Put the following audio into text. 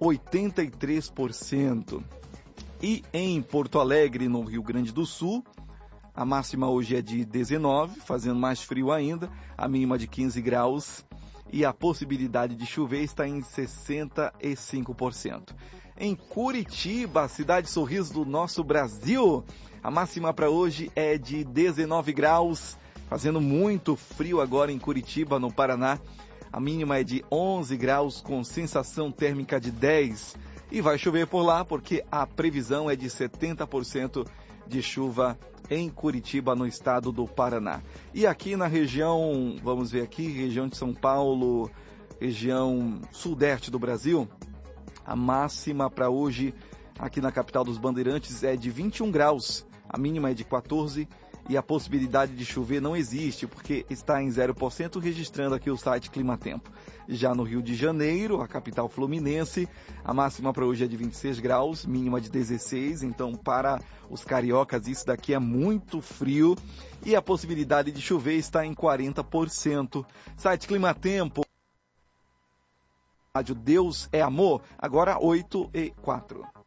83%. E em Porto Alegre, no Rio Grande do Sul, a máxima hoje é de 19, fazendo mais frio ainda, a mínima de 15 graus e a possibilidade de chover está em 65%. Em Curitiba, cidade sorriso do nosso Brasil, a máxima para hoje é de 19 graus, fazendo muito frio agora em Curitiba, no Paraná. A mínima é de 11 graus com sensação térmica de 10. E vai chover por lá porque a previsão é de 70% de chuva em Curitiba, no estado do Paraná. E aqui na região, vamos ver aqui, região de São Paulo, região sudeste do Brasil, a máxima para hoje aqui na capital dos Bandeirantes é de 21 graus, a mínima é de 14 e a possibilidade de chover não existe porque está em 0%, registrando aqui o site Climatempo. Já no Rio de Janeiro, a capital fluminense, a máxima para hoje é de 26 graus, mínima de 16, então para os cariocas isso daqui é muito frio e a possibilidade de chover está em 40%. Site Climatempo. Rádio Deus é Amor, agora 8h04.